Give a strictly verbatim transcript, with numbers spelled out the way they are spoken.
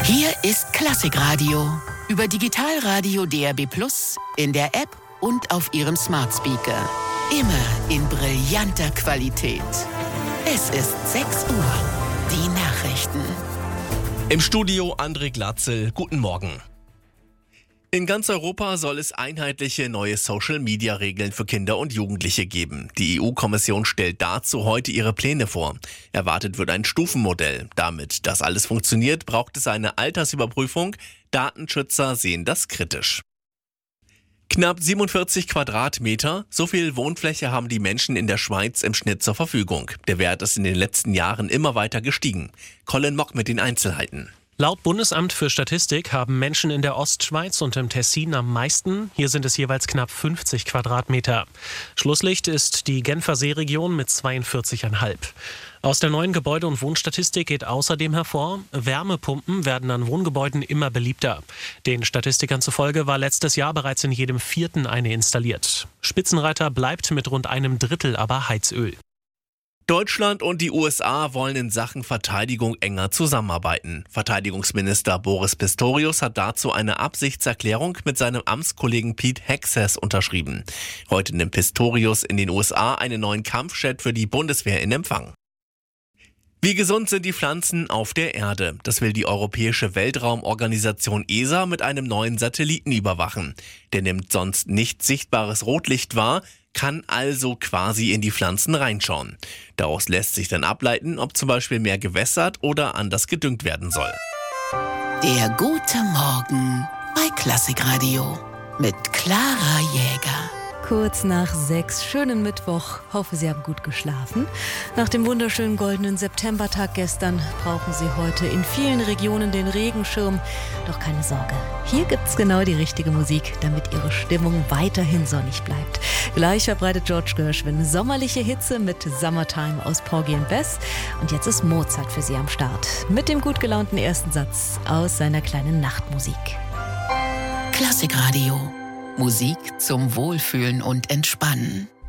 Hier ist Klassikradio. Über Digitalradio D A B plus, in der App und auf Ihrem Smart Speaker. Immer in brillanter Qualität. Es ist sechs Uhr. Die Nachrichten. Im Studio André Glatzel. Guten Morgen. In ganz Europa soll es einheitliche neue Social-Media-Regeln für Kinder und Jugendliche geben. Die E U-Kommission stellt dazu heute ihre Pläne vor. Erwartet wird ein Stufenmodell. Damit das alles funktioniert, braucht es eine Altersüberprüfung. Datenschützer sehen das kritisch. Knapp siebenundvierzig Quadratmeter, so viel Wohnfläche haben die Menschen in der Schweiz im Schnitt zur Verfügung. Der Wert ist in den letzten Jahren immer weiter gestiegen. Colin Mock mit den Einzelheiten. Laut Bundesamt für Statistik haben Menschen in der Ostschweiz und im Tessin am meisten. Hier sind es jeweils knapp fünfzig Quadratmeter. Schlusslicht ist die Genfer Seeregion mit zweiundvierzig Komma fünf. Aus der neuen Gebäude- und Wohnstatistik geht außerdem hervor, Wärmepumpen werden an Wohngebäuden immer beliebter. Den Statistikern zufolge war letztes Jahr bereits in jedem vierten eine installiert. Spitzenreiter bleibt mit rund einem Drittel aber Heizöl. Deutschland und die U S A wollen in Sachen Verteidigung enger zusammenarbeiten. Verteidigungsminister Boris Pistorius hat dazu eine Absichtserklärung mit seinem Amtskollegen Pete Hegseth unterschrieben. Heute nimmt Pistorius in den U S A einen neuen Kampfjet für die Bundeswehr in Empfang. Wie gesund sind die Pflanzen auf der Erde? Das will die Europäische Weltraumorganisation E S A mit einem neuen Satelliten überwachen. Der nimmt sonst nicht sichtbares Rotlicht wahr, kann also quasi in die Pflanzen reinschauen. Daraus lässt sich dann ableiten, ob zum Beispiel mehr gewässert oder anders gedüngt werden soll. Der gute Morgen bei Klassikradio mit Clara Jäger. Kurz nach sechs, schönen Mittwoch. Hoffe, Sie haben gut geschlafen. Nach dem wunderschönen goldenen Septembertag gestern brauchen Sie heute in vielen Regionen den Regenschirm. Doch keine Sorge, hier gibt's genau die richtige Musik, damit Ihre Stimmung weiterhin sonnig bleibt. Gleich verbreitet George Gershwin sommerliche Hitze mit Summertime aus Porgy and Bess. Und jetzt ist Mozart für Sie am Start mit dem gut gelaunten ersten Satz aus seiner kleinen Nachtmusik. Klassikradio. Musik zum Wohlfühlen und Entspannen.